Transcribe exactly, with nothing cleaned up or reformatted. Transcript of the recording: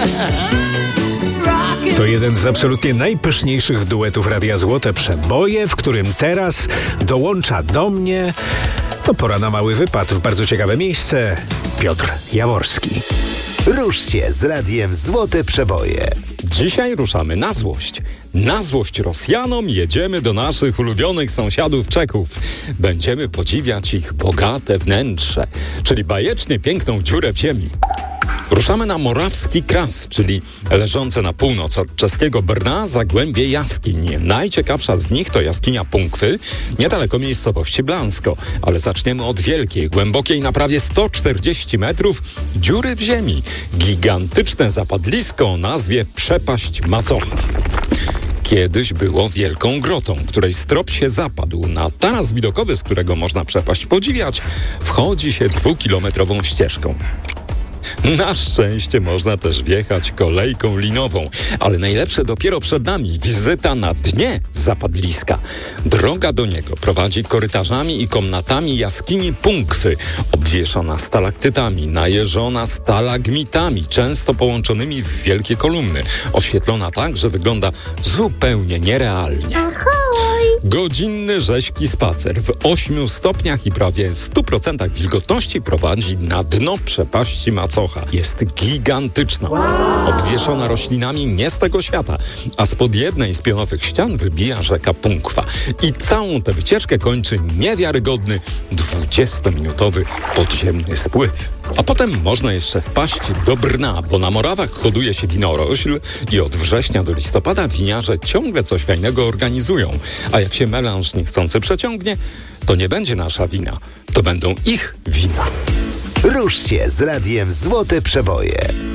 To jeden z absolutnie najpyszniejszych duetów Radia Złote Przeboje, w którym teraz dołącza do mnie, to pora na mały wypad w bardzo ciekawe miejsce, Piotr Jaworski. Rusz się z Radiem Złote Przeboje. Dzisiaj ruszamy na złość. Na złość Rosjanom jedziemy do naszych ulubionych sąsiadów Czechów. Będziemy podziwiać ich bogate wnętrze, czyli bajecznie piękną dziurę w ziemi. Ruszamy na Morawski Kras, czyli leżące na północ od czeskiego Brna zagłębie jaskiń. Najciekawsza z nich to jaskinia Punkwy, niedaleko miejscowości Blansko. Ale zaczniemy od wielkiej, głębokiej na prawie sto czterdzieści metrów dziury w ziemi. Gigantyczne zapadlisko o nazwie Przepaść Macocha. Kiedyś było wielką grotą, której strop się zapadł. Na taras widokowy, z którego można przepaść podziwiać, wchodzi się dwukilometrową ścieżką. Na szczęście można też wjechać kolejką linową, ale najlepsze dopiero przed nami wizyta na dnie zapadliska. Droga do niego prowadzi korytarzami i komnatami jaskini Punkwy, obwieszona stalaktytami, najeżona stalagmitami, często połączonymi w wielkie kolumny, oświetlona tak, że wygląda zupełnie nierealnie. Godzinny rzeźki spacer w ośmiu stopniach i prawie stu procentach wilgotności prowadzi na dno przepaści Macocha. Jest gigantyczna, obwieszona roślinami nie z tego świata, a spod jednej z pionowych ścian wybija rzeka Punkwa. I całą tę wycieczkę kończy niewiarygodny dwudziestominutowy podziemny spływ. A potem można jeszcze wpaść do Brna, bo na Morawach hoduje się winorośl i od września do listopada winiarze ciągle coś fajnego organizują. A jak się melanż niechcący przeciągnie, to nie będzie nasza wina, to będą ich wina. Rusz się z Radiem Złote Przeboje.